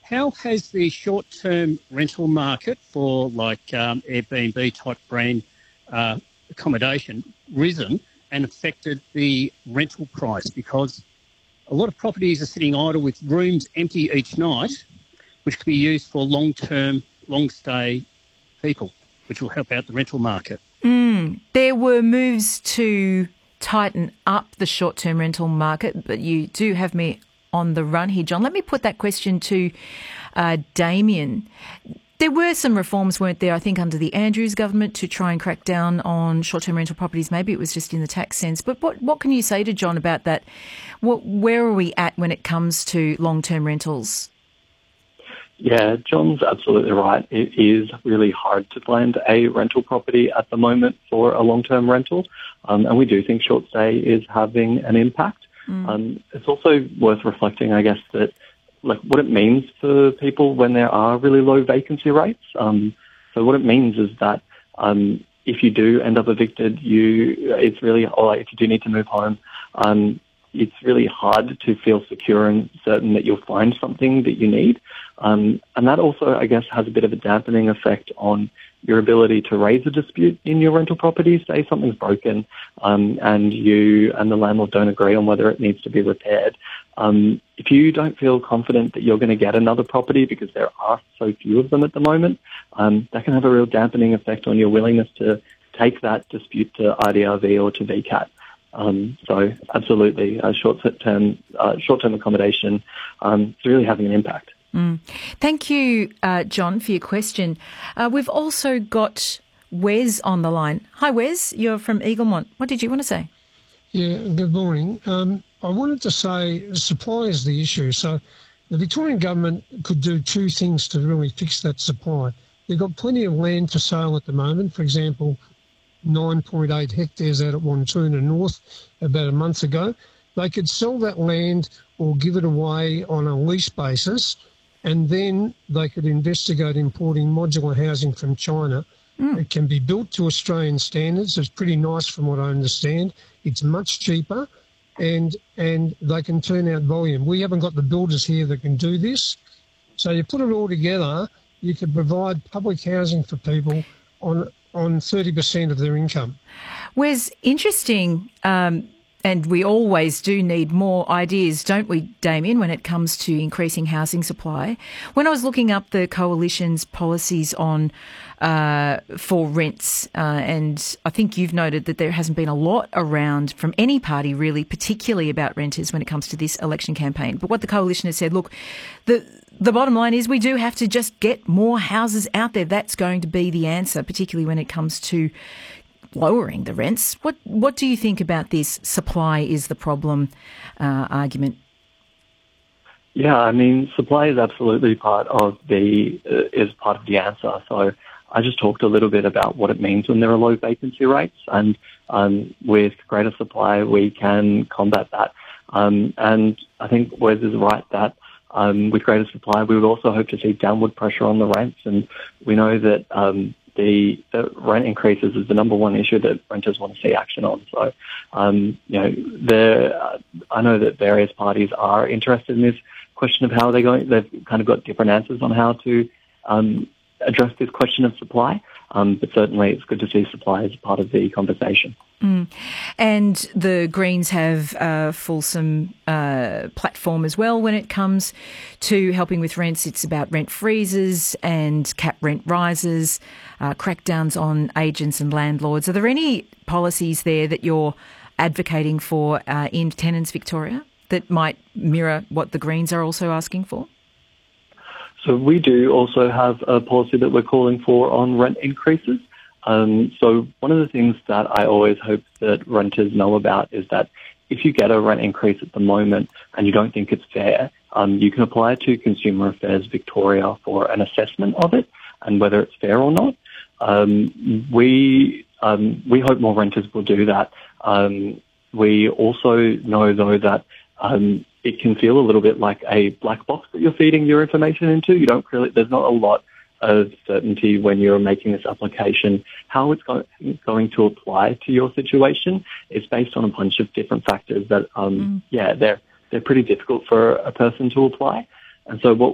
how has the short-term rental market for Airbnb type brand accommodation risen and affected the rental price? Because a lot of properties are sitting idle with rooms empty each night, which could be used for long-term, long-stay people, which will help out the rental market. There were moves to tighten up the short-term rental market, but you do have me on the run here, John. Let me put that question to Damien. There were some reforms, weren't there, I think, under the Andrews government to try and crack down on short-term rental properties. Maybe it was just in the tax sense. But what can you say to John about that? Where are we at when it comes to long-term rentals? Yeah, John's absolutely right. It is really hard to find a rental property at the moment for a long-term rental, and we do think short stay is having an impact. It's also worth reflecting, I guess, that what it means for people when there are really low vacancy rates. So what it means is that if you do end up evicted, it's really, or if you do need to move home, it's really hard to feel secure and certain that you'll find something that you need. And that also, I guess, has a bit of a dampening effect on your ability to raise a dispute in your rental property. Say something's broken and you and the landlord don't agree on whether it needs to be repaired. If you don't feel confident that you're going to get another property because there are so few of them at the moment, that can have a real dampening effect on your willingness to take that dispute to IDRV or to VCAT. So absolutely, short-term accommodation is really having an impact. Thank you, John, for your question. We've also got Wes on the line. Hi, Wes. You're from Eaglemont. What did you want to say? Yeah, good morning. I wanted to say supply is the issue. So the Victorian government could do two things to really fix that supply. They've got plenty of land for sale at the moment. For example, 9.8 hectares out at Wantoona North about a month ago. They could sell that land or give it away on a lease basis, and then they could investigate importing modular housing from China. It can be built to Australian standards. It's pretty nice from what I understand. It's much cheaper, and they can turn out volume. We haven't got the builders here that can do this. So you put it all together, you could provide public housing for people on 30% of their income. Wes, interesting, and we always do need more ideas, don't we, Damien, when it comes to increasing housing supply. When I was looking up the Coalition's policies on for rents, and I think you've noted that there hasn't been a lot around from any party really, particularly about renters when it comes to this election campaign. But what the Coalition has said, look, the bottom line is we do have to just get more houses out there. That's going to be the answer, particularly when it comes to lowering the rents. What do you think about this supply is the problem argument? Yeah, I mean, supply is absolutely part of the answer. So I just talked a little bit about what it means when there are low vacancy rates, and with greater supply we can combat that. And I think Wes is right that with greater supply we would also hope to see downward pressure on the rents, and we know that the rent increases is the number one issue that renters want to see action on. So, I know that various parties are interested in this question of how they're going. They've kind of got different answers on how to address this question of supply. But certainly it's good to see supply as part of the conversation. And the Greens have a fulsome platform as well when it comes to helping with rents. It's about rent freezes and cap rent rises, crackdowns on agents and landlords. Are there any policies there that you're advocating for in Tenants Victoria that might mirror what the Greens are also asking for? So we do also have a policy that we're calling for on rent increases. So one of the things that I always hope that renters know about is that if you get a rent increase at the moment and you don't think it's fair, you can apply to Consumer Affairs Victoria for an assessment of it and whether it's fair or not. We hope more renters will do that. We also know, though, that it can feel a little bit like a black box that you're feeding your information into. There's not a lot of certainty when you're making this application. How it's going to apply to your situation is based on a bunch of different factors that, they're pretty difficult for a person to apply. And so what